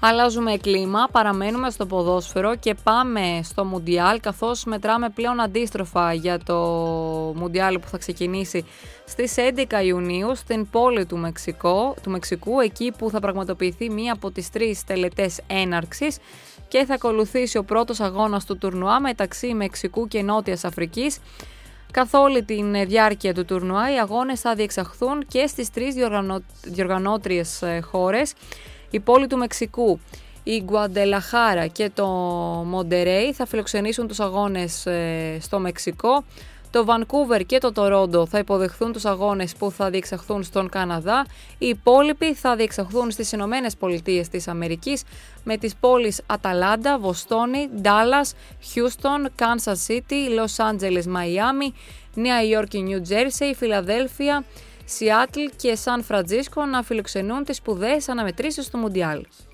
Αλλάζουμε κλίμα, παραμένουμε στο ποδόσφαιρο και πάμε στο Μουντιάλ, καθώς μετράμε πλέον αντίστροφα για το Μουντιάλ που θα ξεκινήσει στις 11 Ιουνίου στην πόλη του Μεξικού, εκεί που θα πραγματοποιηθεί μία από τις 3 τελετές έναρξης και θα ακολουθήσει ο πρώτος αγώνας του τουρνουά μεταξύ Μεξικού και Νότιας Αφρικής. Καθ' όλη τη διάρκεια του τουρνουά οι αγώνες θα διεξαχθούν και στις 3 διοργανώτριες χώρες. Η πόλη του Μεξικού, η Γκουαντελαχάρα και το Μοντερέι θα φιλοξενήσουν τους αγώνες στο Μεξικό. Το Βανκούβερ και το Τορόντο θα υποδεχθούν τους αγώνες που θα διεξαχθούν στον Καναδά. Οι υπόλοιποι θα διεξαχθούν στις Ηνωμένες Πολιτείες της Αμερικής με τις πόλεις Αταλάντα, Βοστόνη, Ντάλλας, Χιούστον, Κάνσας Σίτι, Λος Άντζελες, Μαϊάμι, Νέα Υόρκη, Νιου Τζέρσεϊ, Φιλαδέλφια, Σιάτλ και Σαν Φραντζίσκο να φιλοξενούν τις σπουδαίες αναμετρήσεις του Μουντιάλ.